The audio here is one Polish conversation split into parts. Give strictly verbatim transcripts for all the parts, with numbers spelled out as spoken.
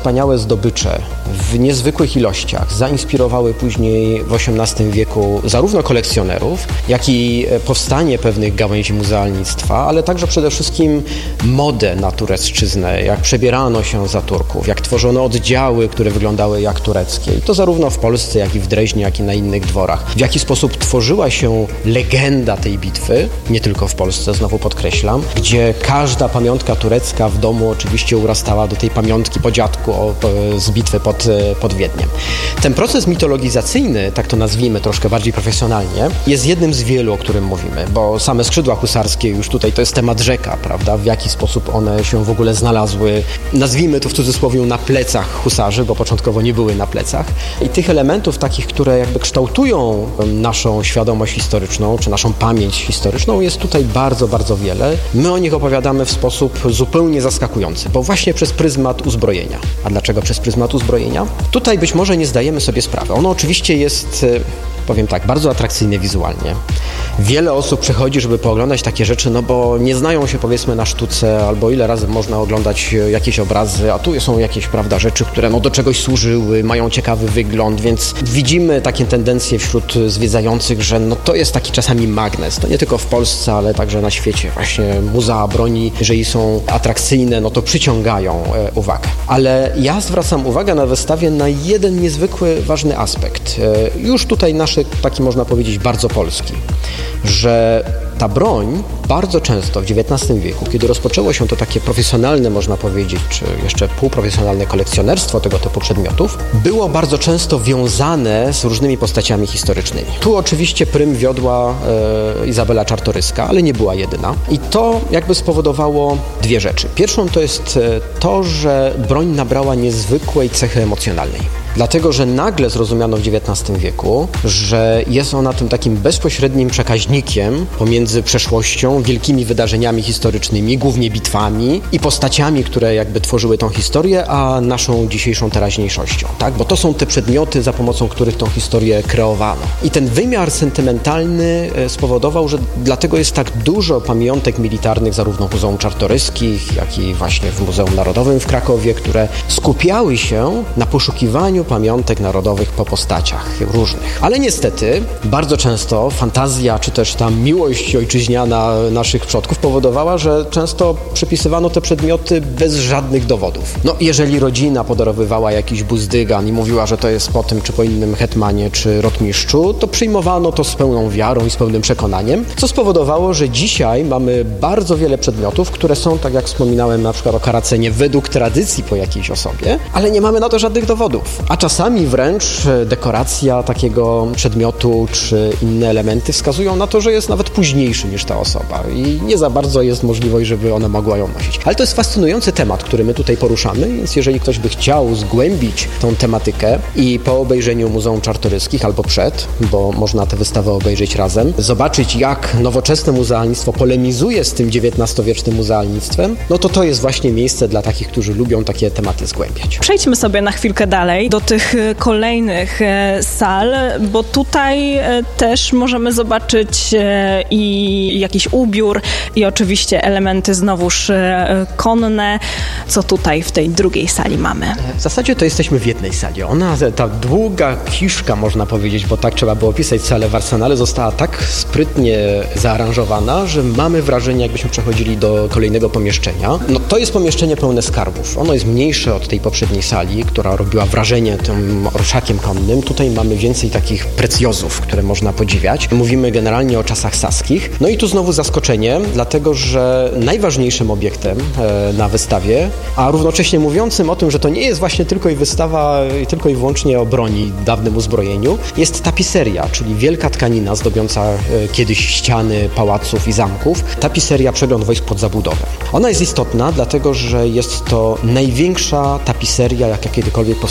wspaniałe zdobycze w niezwykłych ilościach zainspirowały później w osiemnastym wieku zarówno kolekcjonerów, jak i powstanie pewnych gałęzi muzealnictwa, ale także przede wszystkim modę na turecczyznę, jak przebierano się za Turków, jak tworzono oddziały, które wyglądały jak tureckie. I to zarówno w Polsce, jak i w Dreźnie, jak i na innych dworach. W jaki sposób tworzyła się legenda tej bitwy, nie tylko w Polsce, znowu podkreślam, gdzie każda pamiątka turecka w domu oczywiście urastała do tej pamiątki po dziadku o, z bitwy pod, pod Wiedniem. Ten proces mitologizacyjny, tak to nazwijmy troszkę bardziej profesjonalnie, jest jednym z wielu, o którym mówimy, bo same skrzydła husarskie już tutaj to jest temat rzeka, prawda? W jaki sposób one się w ogóle znalazły, nazwijmy to w cudzysłowie na plecach husarzy, bo początkowo nie były na plecach. I tych elementów takich, które jakby kształtują naszą świadomość historyczną, czy naszą pamięć historyczną jest tutaj bardzo, bardzo wiele. My o nich opowiadamy w sposób zupełnie zaskakujący, bo właśnie przez pryzmat uzbrojenia. A dlaczego przez pryzmat uzbrojenia? Tutaj być może nie zdajemy sobie sprawy. Ono oczywiście jest, powiem tak, bardzo atrakcyjne wizualnie. Wiele osób przychodzi, żeby pooglądać takie rzeczy, no bo nie znają się powiedzmy na sztuce, albo ile razy można oglądać jakieś obrazy, a tu są jakieś, prawda, rzeczy, które no do czegoś służyły, mają ciekawy wygląd, więc widzimy takie tendencje wśród zwiedzających, że no to jest taki czasami magnes. To nie tylko w Polsce, ale także na świecie. Właśnie muzea broni, jeżeli są atrakcyjne, no to przyciągają e, uwagę. Ale ja zwracam uwagę na wystawie na jeden niezwykły, ważny aspekt. E, już tutaj nasz taki, można powiedzieć, bardzo polski, że ta broń bardzo często w dziewiętnastym wieku, kiedy rozpoczęło się to takie profesjonalne, można powiedzieć, czy jeszcze półprofesjonalne kolekcjonerstwo tego typu przedmiotów, było bardzo często wiązane z różnymi postaciami historycznymi. Tu oczywiście prym wiodła e, Izabela Czartoryska, ale nie była jedyna. I to jakby spowodowało dwie rzeczy. Pierwszą to jest to, że broń nabrała niezwykłej cechy emocjonalnej. Dlatego, że nagle zrozumiano w dziewiętnastym wieku, że jest ona tym takim bezpośrednim przekaźnikiem pomiędzy przeszłością, wielkimi wydarzeniami historycznymi, głównie bitwami i postaciami, które jakby tworzyły tą historię, a naszą dzisiejszą teraźniejszością, tak? Bo to są te przedmioty, za pomocą których tą historię kreowano. I ten wymiar sentymentalny spowodował, że dlatego jest tak dużo pamiątek militarnych, zarówno w Muzeum Czartoryskich, jak i właśnie w Muzeum Narodowym w Krakowie, które skupiały się na poszukiwaniu pamiątek narodowych po postaciach różnych. Ale niestety bardzo często fantazja, czy też ta miłość ojczyźniana naszych przodków powodowała, że często przypisywano te przedmioty bez żadnych dowodów. No, jeżeli rodzina podarowywała jakiś buzdygan i mówiła, że to jest po tym, czy po innym hetmanie, czy rotmistrzu, to przyjmowano to z pełną wiarą i z pełnym przekonaniem, co spowodowało, że dzisiaj mamy bardzo wiele przedmiotów, które są, tak jak wspominałem, na przykład o Karacenie, według tradycji po jakiejś osobie, ale nie mamy na to żadnych dowodów. A czasami wręcz dekoracja takiego przedmiotu czy inne elementy wskazują na to, że jest nawet późniejszy niż ta osoba i nie za bardzo jest możliwość, żeby ona mogła ją nosić. Ale to jest fascynujący temat, który my tutaj poruszamy, więc jeżeli ktoś by chciał zgłębić tą tematykę i po obejrzeniu Muzeum Czartoryskich albo przed, bo można tę wystawę obejrzeć razem, zobaczyć, jak nowoczesne muzealnictwo polemizuje z tym dziewiętnastowiecznym muzealnictwem, no to to jest właśnie miejsce dla takich, którzy lubią takie tematy zgłębiać. Przejdźmy sobie na chwilkę dalej do tych kolejnych sal, bo tutaj też możemy zobaczyć i jakiś ubiór i oczywiście elementy znowuż konne. Co tutaj w tej drugiej sali mamy? W zasadzie to jesteśmy w jednej sali. Ona, ta długa kiszka, można powiedzieć, bo tak trzeba było opisać salę w Arsenale, została tak sprytnie zaaranżowana, że mamy wrażenie, jakbyśmy przechodzili do kolejnego pomieszczenia. No to jest pomieszczenie pełne skarbów. Ono jest mniejsze od tej poprzedniej sali, która robiła wrażenie tym orszakiem konnym. Tutaj mamy więcej takich precjozów, które można podziwiać. Mówimy generalnie o czasach saskich. No i tu znowu zaskoczenie, dlatego że najważniejszym obiektem e, na wystawie, a równocześnie mówiącym o tym, że to nie jest właśnie tylko i wystawa tylko i wyłącznie o broni, dawnym uzbrojeniu, jest tapiseria, czyli wielka tkanina zdobiąca e, kiedyś ściany pałaców i zamków. Tapiseria Przegląd wojsk pod zabudowę. Ona jest istotna, dlatego że jest to największa tapiseria, jaka kiedykolwiek powstała na ziemi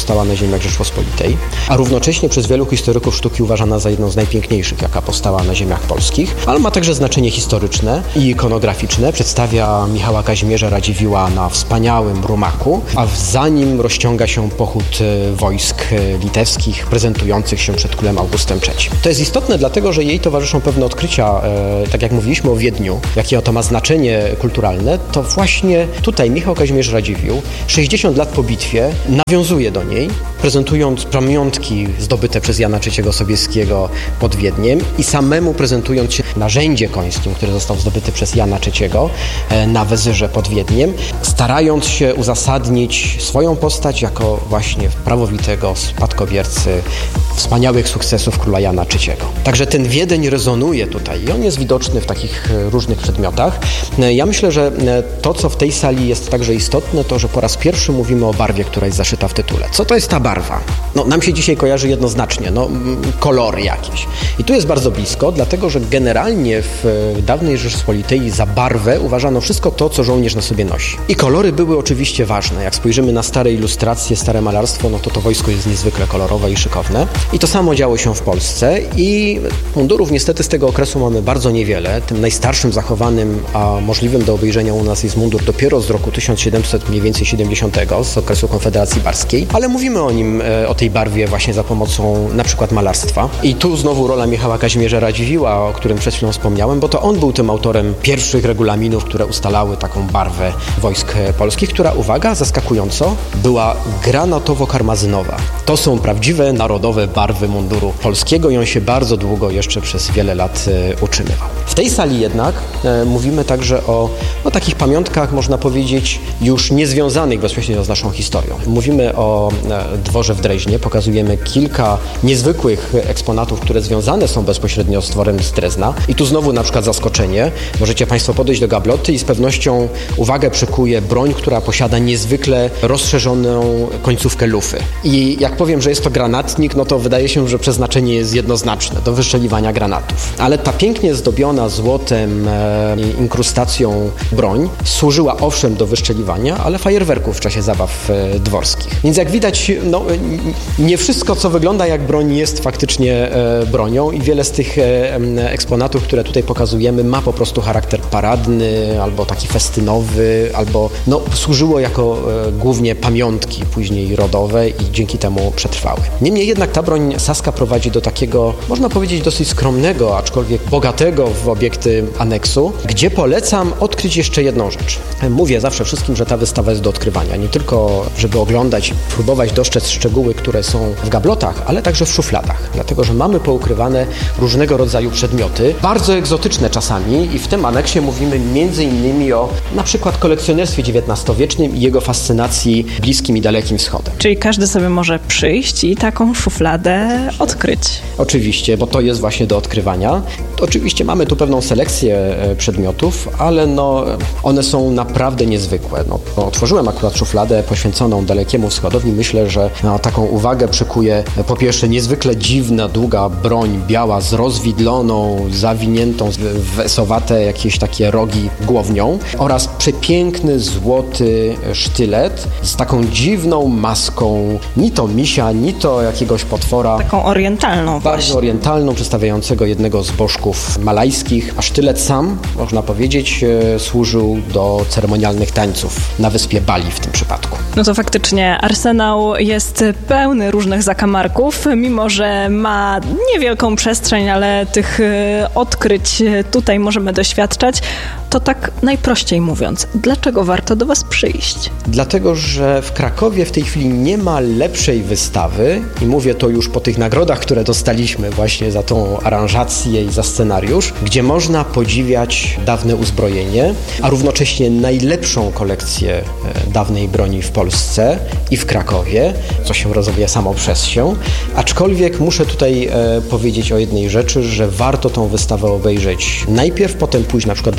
ziemiach Rzeczpospolitej, a równocześnie przez wielu historyków sztuki uważana za jedną z najpiękniejszych, jaka powstała na ziemiach polskich, ale ma także znaczenie historyczne i ikonograficzne. Przedstawia Michała Kazimierza Radziwiłła na wspaniałym rumaku, a za nim rozciąga się pochód wojsk litewskich prezentujących się przed królem Augustem trzecim. To jest istotne dlatego, że jej towarzyszą pewne odkrycia, e, tak jak mówiliśmy o Wiedniu, jakie to ma znaczenie kulturalne, to właśnie tutaj Michał Kazimierz Radziwiłł sześćdziesiąt lat po bitwie nawiązuje do niej, prezentując pamiątki zdobyte przez Jana trzeciego Sobieskiego pod Wiedniem i samemu prezentując się narzędzie końskim, które zostało zdobyte przez Jana trzeciego e, na Wezyrze pod Wiedniem, starając się uzasadnić swoją postać jako właśnie prawowitego spadkobiercy wspaniałych sukcesów króla Jana trzeciego. Także ten Wiedeń rezonuje tutaj i on jest widoczny w takich różnych przedmiotach. Ja myślę, że to, co w tej sali jest także istotne, to, że po raz pierwszy mówimy o barwie, która jest zaszyta w tytule. Co to jest ta barwa? No, nam się dzisiaj kojarzy jednoznacznie, no, kolory jakieś. I tu jest bardzo blisko, dlatego, że generalnie w dawnej Rzeczypospolitej za barwę uważano wszystko to, co żołnierz na sobie nosi. I kolory były oczywiście ważne. Jak spojrzymy na stare ilustracje, stare malarstwo, no to to wojsko jest niezwykle kolorowe i szykowne. I to samo działo się w Polsce i mundurów niestety z tego okresu mamy bardzo niewiele. Tym najstarszym zachowanym, a możliwym do obejrzenia u nas jest mundur dopiero z roku tysiąc siedemset mniej więcej siedemdziesiątego, z okresu Konfederacji Barskiej, ale mówimy o nim, o tej barwie właśnie za pomocą na przykład malarstwa. I tu znowu rola Michała Kazimierza Radziwiłła, o którym przed chwilą wspomniałem, bo to on był tym autorem pierwszych regulaminów, które ustalały taką barwę wojsk polskich, która, uwaga, zaskakująco, była granatowo-karmazynowa. To są prawdziwe, narodowe barwy munduru polskiego i on się bardzo długo jeszcze przez wiele lat e, utrzymywał. W tej sali jednak e, mówimy także o, o takich pamiątkach, można powiedzieć, już niezwiązanych bezpośrednio z naszą historią. Mówimy o e, dworze w Dreźnie, pokazujemy kilka niezwykłych eksponatów, które związane są bezpośrednio z dworem z Drezna. I tu znowu na przykład zaskoczenie. Możecie Państwo podejść do gabloty i z pewnością uwagę przykuje broń, która posiada niezwykle rozszerzoną końcówkę lufy. I jak powiem, że jest to granatnik, no to wydaje się, że przeznaczenie jest jednoznaczne, do wystrzeliwania granatów. Ale ta pięknie zdobiona złotem e, inkrustacją broń służyła owszem do wystrzeliwania, ale fajerwerków w czasie zabaw e, dworskich. Więc jak widać, no, nie wszystko, co wygląda jak broń, jest faktycznie e, bronią i wiele z tych e, eksponatów, które tutaj pokazujemy, ma po prostu charakter paradny, albo taki festynowy, albo no, służyło jako e, głównie pamiątki później rodowe i dzięki temu przetrwały. Niemniej jednak ta broń saska prowadzi do takiego, można powiedzieć, dosyć skromnego, aczkolwiek bogatego w obiekty aneksu, gdzie polecam odkryć jeszcze jedną rzecz. Mówię zawsze wszystkim, że ta wystawa jest do odkrywania. Nie tylko, żeby oglądać, próbować dostrzec szczegóły, które są w gablotach, ale także w szufladach. Dlatego, że mamy poukrywane różnego rodzaju przedmioty, bardzo egzotyczne czasami i w tym aneksie mówimy między innymi o na przykład kolekcjonerstwie dziewiętnastowiecznym i jego fascynacji Bliskim i Dalekim Wschodem. Czyli każdy sobie może przyjść i taką szufladę odkryć. Oczywiście, bo to jest właśnie do odkrywania. Oczywiście mamy tu pewną selekcję przedmiotów, ale no, one są naprawdę niezwykłe. No, no, otworzyłem akurat szufladę poświęconą Dalekiemu Wschodowi. Myślę, że no, taką uwagę przykuje po pierwsze niezwykle dziwna, długa broń biała z rozwidloną, zawiniętą w esowate jakieś takie rogi głownią oraz przepiękny złoty sztylet z taką dziwną maską ni to misia, ni to jakiegoś potwora. Taką orientalną Bardzo właśnie. orientalną, przedstawiającego jednego z bożków malajskich, a sztylet sam, można powiedzieć, e, służył do ceremonialnych tańców na wyspie Bali w tym przypadku. No to faktycznie arsenał jest pełny różnych zakamarków, mimo że ma niewielką przestrzeń, ale tych odkryć tutaj możemy doświadczać. To tak najprościej mówiąc, dlaczego warto do Was przyjść? Dlatego, że w Krakowie w tej chwili nie ma lepszej wystawy i mówię to już po tych nagrodach, które dostaliśmy właśnie za tą aranżację i za scenariusz, gdzie można podziwiać dawne uzbrojenie, a równocześnie najlepszą kolekcję dawnej broni w Polsce i w Krakowie, co się rozumie samo przez się. Aczkolwiek muszę tutaj e, powiedzieć o jednej rzeczy, że warto tą wystawę obejrzeć najpierw, potem pójść na przykład do Muzeum Czartoryskiego,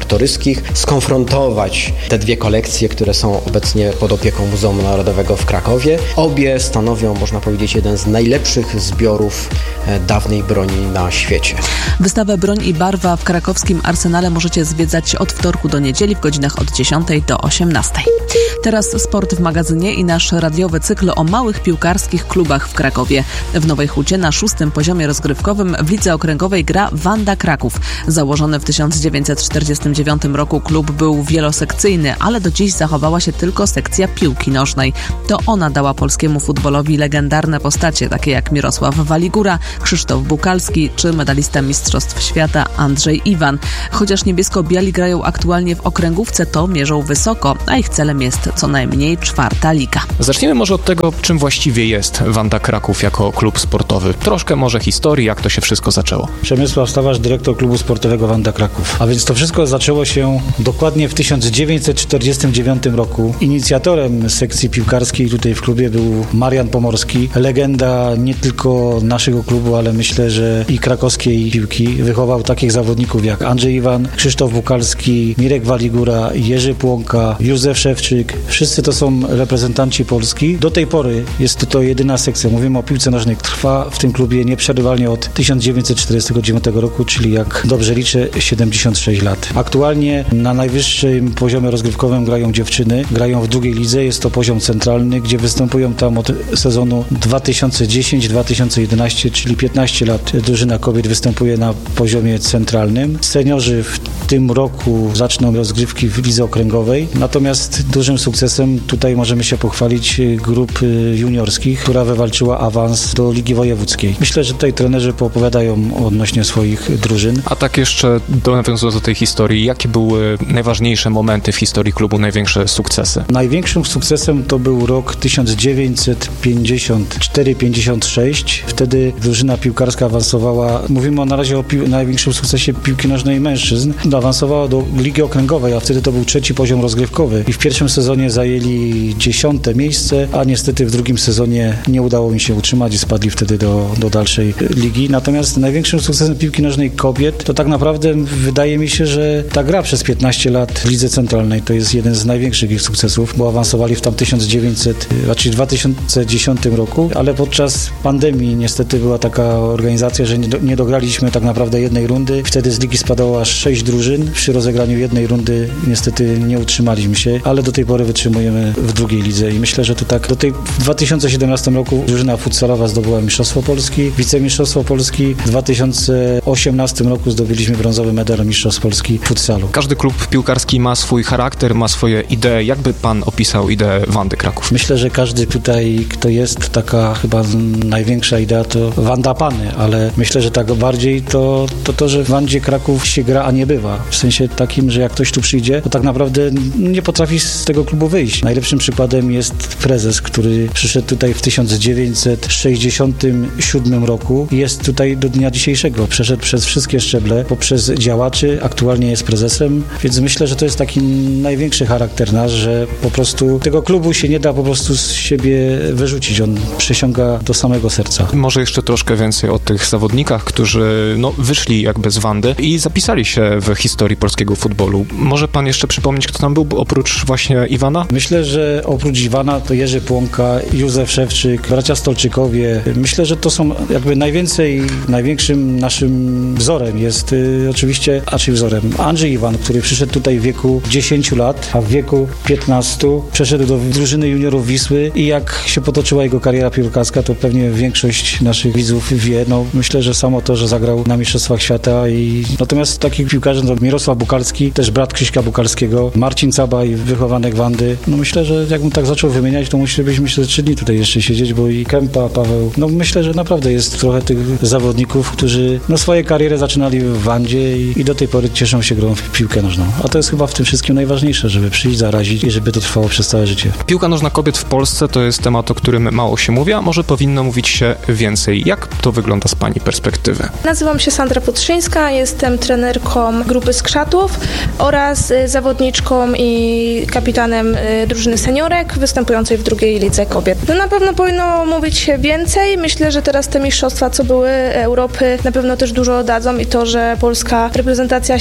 Czartoryskich, skonfrontować te dwie kolekcje, które są obecnie pod opieką Muzeum Narodowego w Krakowie. Obie stanowią, można powiedzieć, jeden z najlepszych zbiorów dawnej broni na świecie. Wystawę Broń i Barwa w krakowskim Arsenale możecie zwiedzać od wtorku do niedzieli w godzinach od dziesiątej do osiemnastej. Teraz sport w magazynie i nasz radiowy cykl o małych piłkarskich klubach w Krakowie. W Nowej Hucie na szóstym poziomie rozgrywkowym w lidze okręgowej gra Wanda Kraków. Założony w tysiąc dziewięćset czterdziestym dziewiątym roku klub był wielosekcyjny, ale do dziś zachowała się tylko sekcja piłki nożnej. To ona dała polskiemu futbolowi legendarne postacie, takie jak Mirosław Waligura, Krzysztof Bukalski czy medalista Mistrzostw Świata Andrzej Iwan. Chociaż niebiesko-biali grają aktualnie w okręgówce, to mierzą wysoko, a ich celem jest co najmniej czwarta liga. Zacznijmy może od tego, czym właściwie jest Wanda Kraków jako klub sportowy. Troszkę może historii, jak to się wszystko zaczęło. Przemysław Stawarz, dyrektor klubu sportowego Wanda Kraków. A więc to wszystko zaczęło się dokładnie w tysiąc dziewięćset czterdziestym dziewiątym roku. Inicjatorem sekcji piłkarskiej tutaj w klubie był Marian Pomorski, legenda nie tylko naszego klubu, ale myślę, że i krakowskiej piłki. Wychował takich zawodników jak Andrzej Iwan, Krzysztof Bukalski, Mirek Waligura, Jerzy Płonka, Józef Szewczyk. Wszyscy to są reprezentanci Polski. Do tej pory jest to, to jedyna sekcja. Mówimy o piłce nożnej. Trwa w tym klubie nieprzerywalnie od tysiąc dziewięćset czterdziestego dziewiątego roku, czyli jak dobrze liczę, siedemdziesiąt sześć lat. Aktualnie na najwyższym poziomie rozgrywkowym grają dziewczyny. Grają w drugiej lidze. Jest to poziom centralny, gdzie występują tam od sezonu dwa tysiące dziesiąty do dwa tysiące jedenastego, czyli piętnaście lat. Drużyna kobiet występuje na poziomie centralnym. Seniorzy w tym roku zaczną rozgrywki w lidze okręgowej. Natomiast dużym sukcesem tutaj możemy się pochwalić grup juniorskich, która wywalczyła awans do Ligi Wojewódzkiej. Myślę, że tutaj trenerzy poopowiadają odnośnie swoich drużyn. A tak jeszcze do, nawiązując do tej historii, jakie były najważniejsze momenty w historii klubu, największe sukcesy? Największym sukcesem to był rok tysiąc dziewięćset pięćdziesiąty czwarty pięćdziesiąty szósty. Wtedy drużyna piłkarska awansowała, mówimy na razie o pił- największym sukcesie piłki nożnej mężczyzn, awansowała do Ligi Okręgowej, a wtedy to był trzeci poziom rozgrywkowy i w pierwszym sezonie zajęli dziesiąte miejsce, a niestety w drugim sezonie nie udało mi się utrzymać i spadli wtedy do, do dalszej ligi. Natomiast największym sukcesem piłki nożnej kobiet to tak naprawdę wydaje mi się, że ta gra przez piętnaście lat w Lidze Centralnej to jest jeden z największych ich sukcesów, bo awansowali w tam tysiąc dziewięćset, raczej dwa tysiące dziesiątym roku, ale podczas pandemii niestety była taka organizacja, że nie, do, nie dograliśmy tak naprawdę jednej rundy. Wtedy z ligi spadało aż sześć drużyn. Przy rozegraniu jednej rundy niestety nie utrzymaliśmy się, ale do tej pory wytrzymujemy w drugiej lidze i myślę, że to tak do tej w dwa tysiące siedemnastym roku drużyna futsalowa zdobyła Mistrzostwo Polski, wicemistrzostwo Polski. W dwa tysiące osiemnastym roku zdobyliśmy brązowy medal Mistrzostw Polski w futsalu. Każdy klub piłkarski ma swój charakter, ma swoje idee. Jakby pan opisał ideę Wandy Kraków? Myślę, że każdy tutaj, kto jest, taka chyba największa idea to Wanda Pany, ale myślę, że tak bardziej to to, to że w Wandzie Kraków się gra, a nie bywa. W sensie takim, że jak ktoś tu przyjdzie, to tak naprawdę nie potrafi z tego klubu wyjść. Najlepszym przykładem jest prezes, który przyszedł tutaj w tysiąc dziewięćset sześćdziesiątym siódmym roku i jest tutaj do dnia dzisiejszego. Przeszedł przez wszystkie szczeble, poprzez działaczy, aktualnie jest prezesem, więc myślę, że to jest taki największy charakter nasz, że po prostu tego klubu się nie da po prostu z siebie wyrzucić. On przesiąga do samego serca. Może jeszcze troszkę więcej o tych zawodnikach, którzy no, wyszli jakby z Wandy i zapisali się w historii polskiego futbolu. Może pan jeszcze przypomnieć, kto tam był oprócz właśnie Iwana? Myślę, że oprócz Iwana to Jerzy Płonka, Józef Szewczyk, bracia Stolczykowie. Myślę, że to są jakby najwięcej, największym naszym wzorem jest y, oczywiście, a czy wzorem, Andrzej Iwan, który przyszedł tutaj w wieku dziesięciu lat, a w wieku piętnastu przeszedł do drużyny juniorów Wisły i jak się potoczyła jego kariera piłkarska, to pewnie większość naszych widzów wie. No, myślę, że samo to, że zagrał na Mistrzostwach Świata i natomiast takich piłkarzy to Mirosław Bukalski, też brat Krzyśka Bukalskiego, Marcin Cabaj, wychowanek Wandy. No myślę, że jakbym tak zaczął wymieniać, to musielibyśmy myślę, trzy dni tutaj jeszcze siedzieć, bo i Kępa, Paweł. No myślę, że naprawdę jest trochę tych zawodników, którzy no swoje kariery zaczynali w Wandzie i, i do tej pory cieszą się grą w piłkę nożną. A to jest chyba w tym wszystkim najważniejsze, żeby przyjść, zarazić i żeby to trwało przez całe życie. Piłka nożna kobiet w Polsce to jest temat, o którym mało się mówi, a może powinno mówić się więcej. Jak to wygląda z pani perspektywy? Nazywam się Sandra Putrzyńska, jestem trenerką grupy Skrzatów oraz zawodniczką i kapitanem drużyny seniorek występującej w drugiej lidze kobiet. No na pewno powinno mówić się więcej. Myślę, że teraz te mistrzostwa, co były Europy, na pewno też dużo dadzą i to, że polska reprezentacja się dość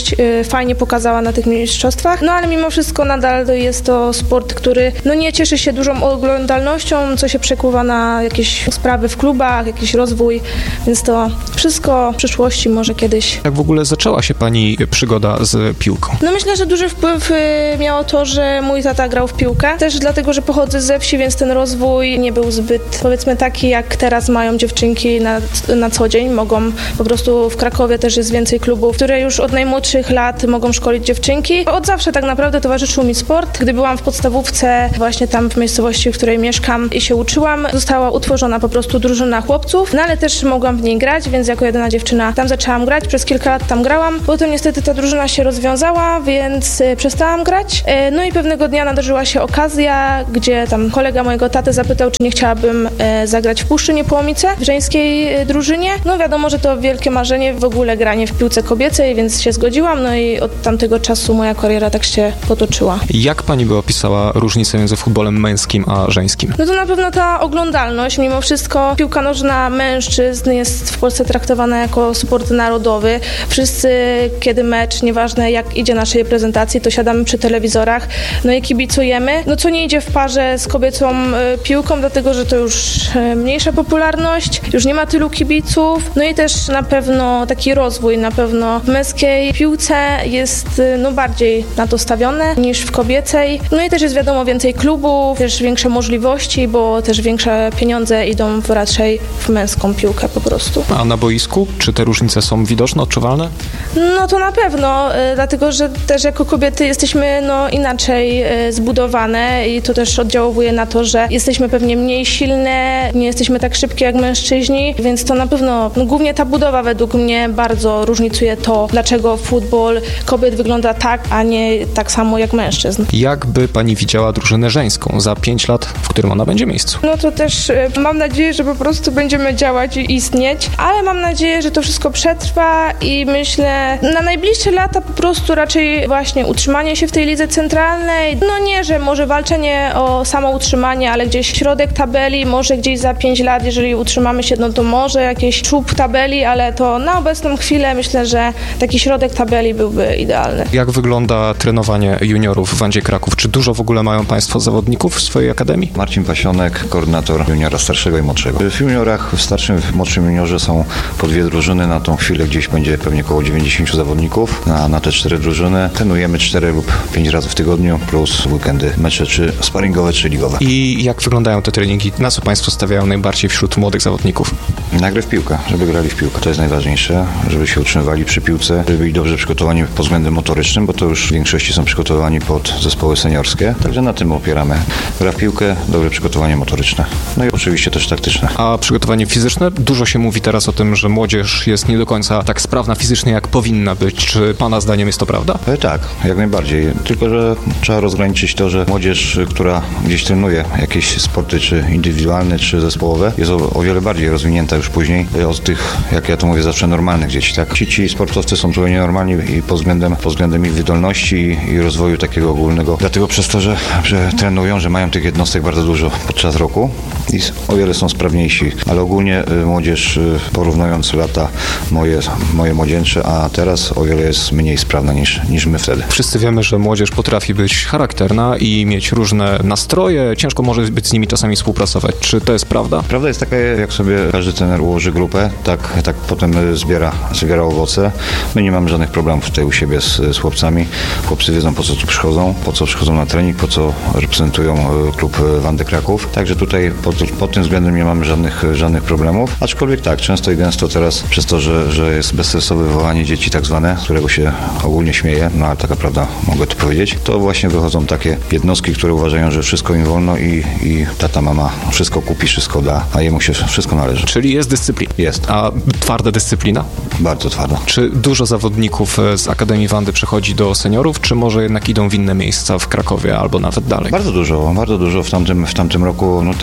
dość y, fajnie pokazała na tych mistrzostwach, no ale mimo wszystko nadal jest to sport, który no nie cieszy się dużą oglądalnością, co się przekuwa na jakieś sprawy w klubach, jakiś rozwój, więc to wszystko w przyszłości może kiedyś. Jak w ogóle zaczęła się pani przygoda z piłką? No myślę, że duży wpływ y, miało to, że mój tata grał w piłkę, też dlatego, że pochodzę ze wsi, więc ten rozwój nie był zbyt, powiedzmy, taki, jak teraz mają dziewczynki na, na co dzień. Mogą po prostu w Krakowie też jest więcej klubów, które już od najmłodszych lat mogą szkolić dziewczynki. Od zawsze tak naprawdę towarzyszył mi sport. Gdy byłam w podstawówce, właśnie tam w miejscowości, w której mieszkam i się uczyłam, została utworzona po prostu drużyna chłopców, no ale też mogłam w niej grać, więc jako jedyna dziewczyna tam zaczęłam grać. Przez kilka lat tam grałam. Potem niestety ta drużyna się rozwiązała, więc y, przestałam grać. Y, no i pewnego dnia nadarzyła się okazja, gdzie tam kolega mojego taty zapytał, czy nie chciałabym y, zagrać w Puszczy Niepołomice w żeńskiej y, drużynie. No wiadomo, że to wielkie marzenie w ogóle granie w piłce kobiecej, więc się zgodziłam, no i od tamtego czasu moja kariera tak się potoczyła. Jak pani by opisała różnicę między futbolem męskim a żeńskim? No to na pewno ta oglądalność. Mimo wszystko piłka nożna mężczyzn jest w Polsce traktowana jako sport narodowy. Wszyscy, kiedy mecz, nieważne jak idzie naszej reprezentacji, to siadamy przy telewizorach, no i kibicujemy. No co nie idzie w parze z kobiecą y, piłką, dlatego, że to już y, mniejsza popularność, już nie ma tylu kibiców, no i też na pewno taki rozwój, na pewno w męskiej piłce jest y, no bardziej na to stawione niż w kobiecej. No i też jest wiadomo więcej klubów, też większe możliwości, bo też większe pieniądze idą w raczej w męską piłkę po prostu. A na boisku? Czy te różnice są widoczne, odczuwalne? No to na pewno, y, dlatego, że też jako kobiety jesteśmy no inaczej y, zbudowane i to też oddziałuje na to, że jesteśmy pewnie mniej silne, nie jesteśmy tak szybkie jak mężczyźni, więc to na pewno, no, głównie ta budowa według mnie bardzo różnicuje to, dlaczego futbol kobiet wygląda tak, a nie tak samo jak mężczyzn. Jak by pani widziała drużynę żeńską za pięć lat, w którym ona będzie miejscu? No to też y, mam nadzieję, że po prostu będziemy działać i istnieć, ale mam nadzieję, że to wszystko przetrwa i myślę, na najbliższe lata po prostu raczej właśnie utrzymanie się w tej lidze centralnej, no nie, że może walczenie o samo utrzymanie, ale gdzieś środek tabeli, może gdzieś za pięć lat, jeżeli utrzymamy się, no to może jakiś czub tabeli, ale to na obecną chwilę myślę, że taki środek tabeli byłby idealny. Jak wygląda trenowanie juniorów w Wandzie Kraków? Czy dużo w ogóle mają państwo zawodników w swojej akademii? Marcin Pasionek, koordynator juniora starszego i młodszego. W juniorach, w starszym, w młodszym juniorze są po dwie drużyny, na tą chwilę gdzieś będzie pewnie około dziewięćdziesięciu zawodników, na, na te cztery drużyny. Trenujemy cztery lub pięć razy w tygodniu, plus weekendy, mecze czy sparingowe, czy ligowe. I jak wyglądają te treningi? Na co państwo stawiają najbardziej wśród młodych zawodników? Na grę w piłkę, żeby grali w piłkę. To jest najważniejsze, żeby się utrzymywali przy piłce, żeby byli dobrze przygotowani pod względem motorycznym, bo to już w większości są przygotowani pod zespoły seniorskie. Także na tym opieramy. Gra w piłkę, dobre przygotowanie motoryczne. No i oczywiście też taktyczne. A przygotowanie fizyczne? Dużo się mówi teraz o tym, że młodzież jest nie do końca tak sprawna fizycznie, jak powinna być. Czy pana zdaniem jest to prawda? E, tak, jak najbardziej. Tylko że trzeba rozgraniczyć to, że młodzież, która gdzieś trenuje jakieś sporty, czy indywidualne, czy zespołowe, jest o, o wiele bardziej rozwinięta już później od tych, jak ja to mówię, zawsze normalnych dzieci. Tak? Ci, ci sportowcy są zupełnie normalni i pod względem, pod względem ich wydolności i, i rozwoju takiego ogólnego. Dlatego przez to, że, że trenują, że mają tych jednostek bardzo dużo podczas roku i o wiele są sprawniejsi. Ale ogólnie y, młodzież, y, porównując lata moje, moje młodzieńcze, a teraz o wiele jest mniej sprawna niż, niż my wtedy. Wszyscy wiemy, że młodzież potrafi być charakterna i mieć różne nastroje. Ciężko może być z nimi czasami współpracować. Czy to jest prawda? Prawda jest taka, jak sobie każdy trener ułoży grupę, tak, tak potem zbiera, zbiera owoce. My nie mamy żadnych problemów tutaj u siebie z, z chłopcami. Chłopcy wiedzą, po co tu przychodzą, po co przychodzą na trening, po co reprezentują klub Wandy Kraków. Także tutaj pod, pod tym względem nie mamy żadnych, żadnych problemów. Aczkolwiek tak, często i gęsto teraz przez to, że, że jest bezstresowe wywołanie dzieci tak zwane, z którego się ogólnie śmieje, no ale taka prawda, mogę to powiedzieć, to właśnie wychodzą takie jednostki, które uważają, że wszystko im wolno i, i tata, mama wszystko kupi, wszystko da, a jemu się wszystko należy. Czyli jest dyscyplina. Jest. A twarda dyscyplina? Bardzo twarda. Czy dużo zawodników z Akademii Wandy przechodzi do seniorów, czy może jednak idą w inne miejsca w Krakowie albo nawet dalej? Bardzo dużo, bardzo dużo w tamtym, w tamtym roku, no teraz to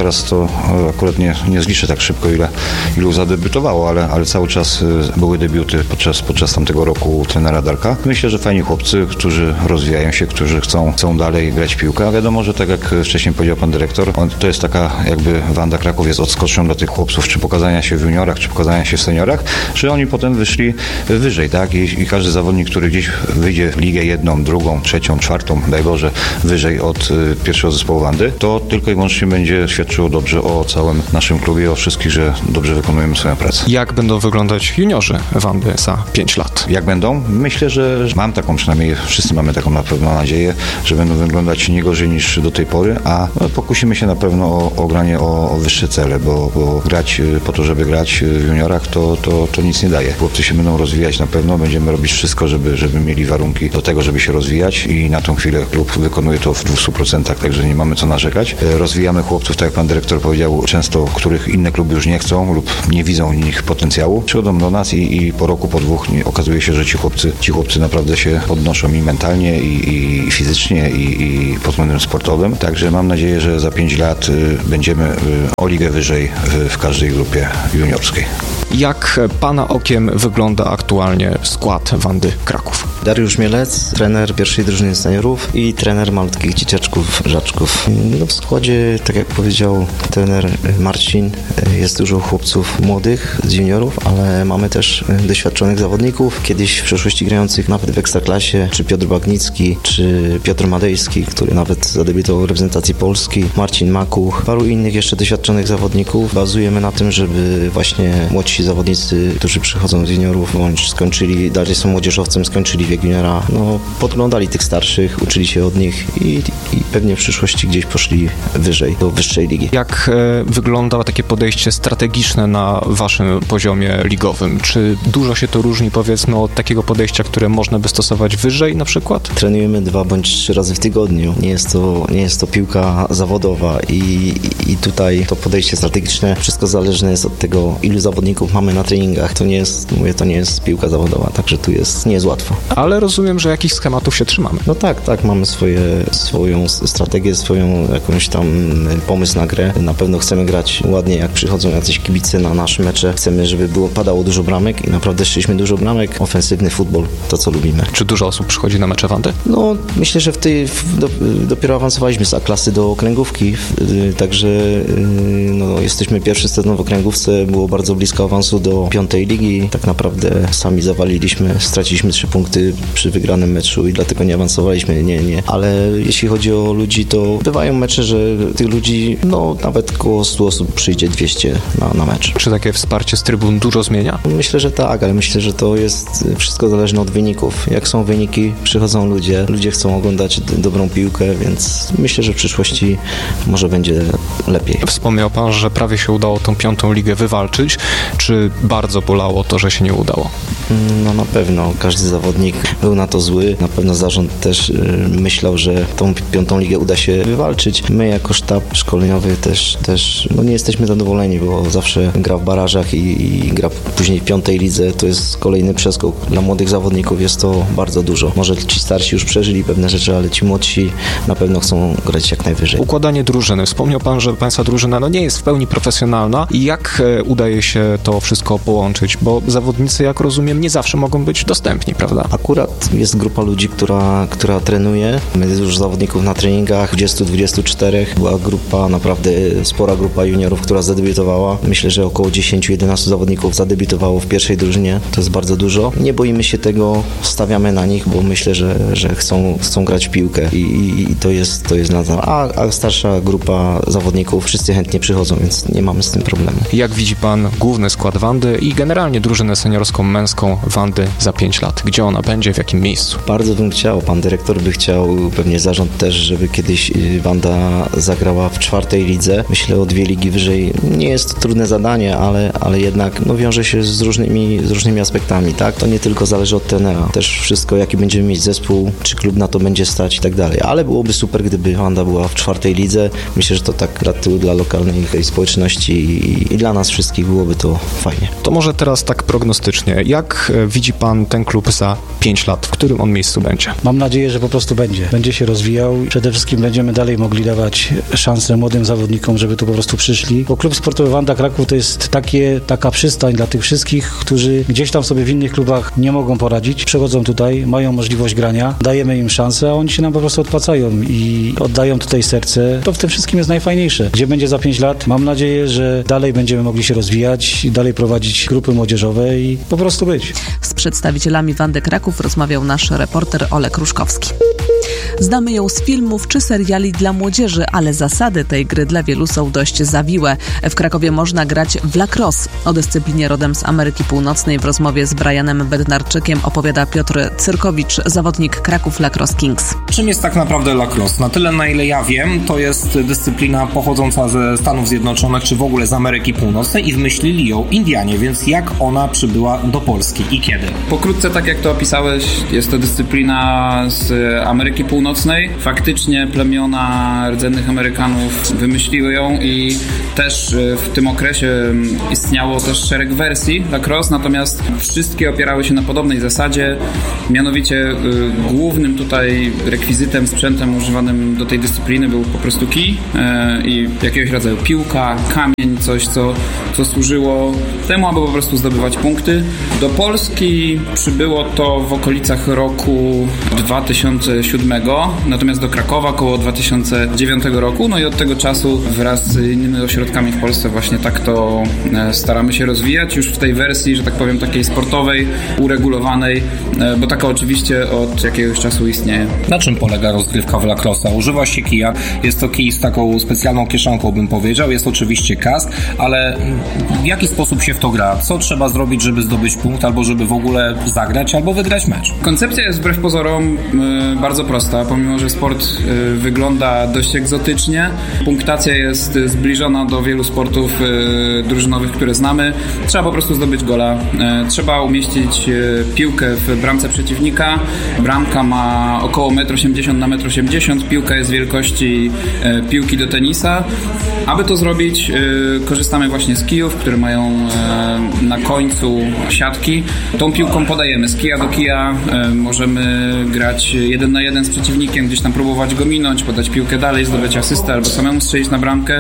to akurat nie, nie zliczę tak szybko, ile ilu zadebiutowało, ale, ale cały czas były debiuty podczas, podczas tamtego roku trenera Darka. Myślę, że fajni chłopcy, którzy rozwijają się, którzy chcą, chcą dalej grać w piłkę, a wiadomo, że tak jak wcześniej powiedział pan dyrektor, on, to jest taka jakby Wanda Kraków jest odskocznią dla tych chłopców, czy pokazania się w juniorach, czy pokazania się w seniorach, że oni potem wyszli wyżej, tak? I, i każdy zawodnik, który gdzieś wyjdzie w ligę jedną, drugą, trzecią, czwartą, daj Boże, wyżej od y, pierwszego zespołu Wandy, to tylko i wyłącznie będzie świadczyło dobrze o całym naszym klubie, o wszystkich, że dobrze wykonujemy swoją pracę. Jak będą wyglądać juniorzy Wandy za pięć lat? Jak będą? Myślę, że mam taką, przynajmniej wszyscy mamy taką na pewno nadzieję, że będą wyglądać nie gorzej niż do tej pory, a no, pokusimy się na pewno o, o granie o, o wyższe cele, bo, bo grać po to, żeby grać w juniorach, to, to, to nic nie daje. Chłopcy się będą rozwijać na pewno, będziemy robić wszystko, żeby, żeby mieli warunki do tego, żeby się rozwijać i na tą chwilę klub wykonuje to w dwustu procentach, także nie mamy co narzekać. Rozwijamy chłopców, tak jak pan dyrektor powiedział, często, których inne kluby już nie chcą lub nie widzą w nich potencjału. Przychodzą do nas i, i po roku, po dwóch nie, okazuje się, że ci chłopcy, ci chłopcy naprawdę się podnoszą i mentalnie, i, i fizycznie, i, i pod względem sportowym. Także mam nadzieję, że za pięć lat y, będziemy y, o ligę wyżej w, w każdej grupie juniorskiej. Jak pana okiem wygląda aktualnie skład Wandy Kraków? Dariusz Mielec, trener pierwszej drużyny seniorów i trener malutkich dzieciaczków, żaczków. No w składzie, tak jak powiedział trener Marcin, jest dużo chłopców młodych z juniorów, ale mamy też doświadczonych zawodników, kiedyś w przeszłości grających nawet w Ekstraklasie, czy Piotr Bagnicki, czy Piotr Madejski, który nawet zadebiutował w reprezentacji Polski, Marcin Makuch, paru innych jeszcze doświadczonych zawodników. Bazujemy na tym, żeby właśnie młodsi zawodnicy, którzy przychodzą z juniorów, bądź skończyli, dalej są młodzieżowcem, skończyli wiek juniora, no podglądali tych starszych, uczyli się od nich i, i pewnie w przyszłości gdzieś poszli wyżej, do wyższej ligi. Jak e, wygląda takie podejście strategiczne na waszym poziomie ligowym? Czy dużo się to różni, powiedzmy, od takiego podejścia, które można by stosować wyżej na przykład? Trenujemy dwa bądź trzy razy w tygodniu. Nie jest to, nie jest to piłka zawodowa i, i tutaj to podejście strategiczne, wszystko zależne jest od tego, ilu zawodników mamy na treningach. To nie jest, mówię, to nie jest piłka zawodowa, także tu jest, nie jest łatwo. Ale rozumiem, że jakichś schematów się trzymamy. No tak, tak, mamy swoje, swoją strategię, swoją jakąś tam pomysł na grę. Na pewno chcemy grać ładnie, jak przychodzą jacyś kibice na nasze mecze. Chcemy, żeby było, padało dużo bramek i naprawdę szliśmy dużo bramek. Ofensywny futbol, to co lubimy. Czy dużo osób przychodzi na mecze Wandy? No, myślę, że w tej, w, do, dopiero awansowaliśmy z A-klasy do okręgówki, w, także no, jesteśmy pierwszy sezon w okręgówce, było bardzo blisko awansu do piątej ligi. Tak naprawdę sami zawaliliśmy, straciliśmy trzy punkty przy wygranym meczu i dlatego nie awansowaliśmy, nie, nie. Ale jeśli chodzi o ludzi, to bywają mecze, że tych ludzi, no nawet około stu osób przyjdzie dwieście na, na mecz. Czy takie wsparcie z trybun dużo zmienia? Myślę, że tak, ale myślę, że to jest wszystko zależne od wyników. Jak są wyniki, przychodzą ludzie, ludzie chcą oglądać d- dobrą piłkę, więc myślę, że w przyszłości może będzie lepiej. Wspomniał pan, że prawie się udało tą piątą ligę wywalczyć. Czy bardzo bolało to, że się nie udało? No na pewno. Każdy zawodnik był na to zły. Na pewno zarząd też y, myślał, że tą piątą ligę uda się wywalczyć. My jako sztab szkoleniowy też, też no nie jesteśmy zadowoleni, bo zawsze gra w barażach i, i gra później w piątej lidze. To jest kolejny przeskok. Dla młodych zawodników jest to bardzo dużo. Może ci starsi już przeżyli pewne rzeczy, ale ci młodsi na pewno chcą grać jak najwyżej. Układanie drużyny. Wspomniał pan, że państwa drużyna no nie jest w pełni profesjonalna. I jak e, udaje się to wszystko połączyć? Bo zawodnicy, jak rozumiem, nie zawsze mogą być dostępni, prawda? Akurat jest grupa ludzi, która, która trenuje. My już zawodników na treningach, dwadzieścia dwadzieścia cztery. Była grupa, naprawdę spora grupa juniorów, która zadebiutowała. Myślę, że około dziesięć jedenaście zawodników zadebiutowało w pierwszej drużynie. To jest bardzo dużo. Nie boimy się tego, stawiamy na nich, bo myślę, że, że chcą, chcą grać w piłkę i, i, i to jest, to jest na to. A, a starsza grupa zawodników, wszyscy chętnie przychodzą, więc nie mamy z tym problemu. Jak widzi pan główny skład Wandy i generalnie drużynę seniorską, męską Wandy za pięć lat? Gdzie ona będzie, w jakim miejscu? Bardzo bym chciał, pan dyrektor by chciał, pewnie zarząd też, żeby kiedyś Wanda zagrała w czwartej lidze. Myślę o dwie ligi wyżej. Nie jest to trudne zadanie, ale, ale jednak no, wiąże się z różnymi, z różnymi aspektami, tak? To nie tylko zależy od trenera. Też wszystko, jaki będziemy mieć zespół, czy klub na to będzie stać i tak dalej. Ale byłoby super, gdyby Wanda była w czwartej lidze. Myślę, że to tak dla, dla lokalnej społeczności i, i dla nas wszystkich byłoby to fajnie. To może teraz tak prognostycznie. Jak widzi pan ten klub za pięć lat? W którym on miejscu będzie? Mam nadzieję, że po prostu będzie. Będzie się rozwijał. Przede wszystkim będziemy dalej mogli dawać szansę młodym zawodnikom, żeby tu po prostu przyszli. Bo klub sportowy Wanda Kraków to jest takie, taka przystań dla tych wszystkich, którzy gdzieś tam sobie w innych klubach nie mogą poradzić. Przychodzą tutaj, mają możliwość grania, dajemy im szansę, a oni się nam po prostu odpłacają i oddają tutaj serce. To w tym wszystkim jest najfajniejsze. Gdzie będzie za pięć lat? Mam nadzieję, że dalej będziemy mogli się rozwijać, dalej prowadzić grupy młodzieżowe i po prostu być. Z przedstawicielami Wandy Kraków rozmawiał nasz reporter Olek Ruszkowski. Znamy ją z filmów czy seriali dla młodzieży, ale zasady tej gry dla wielu są dość zawiłe. W Krakowie można grać w lacrosse. O dyscyplinie rodem z Ameryki Północnej w rozmowie z Brianem Bednarczykiem opowiada Piotr Cyrkowicz, zawodnik Kraków Lacrosse Kings. Czym jest tak naprawdę lacrosse? Na tyle, na ile ja wiem, to jest dyscyplina pochodząca ze Stanów Zjednoczonych czy w ogóle z Ameryki Północnej i wymyślili ją Indianie, więc jak ona przybyła do Polski i kiedy? Pokrótce, tak jak to opisałeś, jest to dyscyplina z Ameryki Północnej. Faktycznie plemiona rdzennych Amerykanów wymyśliły ją i też w tym okresie istniało też szereg wersji lacrosse, natomiast wszystkie opierały się na podobnej zasadzie, mianowicie y, głównym tutaj rekwizytem, sprzętem używanym do tej dyscypliny był po prostu kij y, i jakiegoś rodzaju piłka, kamień, coś co, co służyło temu, aby po prostu zdobywać punkty. Do Polski przybyło to w okolicach roku dwa tysiące siódmego, natomiast do Krakowa około dwa tysiące dziewiątego roku, no i od tego czasu wraz z innymi ośrodkami w Polsce właśnie tak to staramy się rozwijać już w tej wersji, że tak powiem, takiej sportowej, uregulowanej, bo taka oczywiście od jakiegoś czasu istnieje. Na czym polega rozgrywka w lacrosse? Używa się kija, jest to kij z taką specjalną kieszonką, bym powiedział, jest oczywiście kask, ale w jaki sposób się w to gra? Co trzeba zrobić, żeby zdobyć punkt, albo żeby w ogóle zagrać, albo wygrać mecz? Koncepcja jest wbrew pozorom y, bardzo prosta, pomimo że sport y, wygląda dość egzotycznie. Punktacja jest zbliżona do wielu sportów y, drużynowych, które znamy. Trzeba po prostu zdobyć gola. Y, trzeba umieścić y, piłkę w bramce przeciwnika. Bramka ma około metr osiemdziesiąt na metr osiemdziesiąt. Piłka jest wielkości y, piłki do tenisa. Aby to zrobić, y, korzystamy właśnie z kijów, które mają y, na końcu siatki. Tą piłką podajemy z kija do kija. Y, możemy grać jeden na jeden z przeciwnikiem, gdzieś tam próbować go minąć, podać piłkę dalej, zdobyć asystę albo samemu strzelić na bramkę.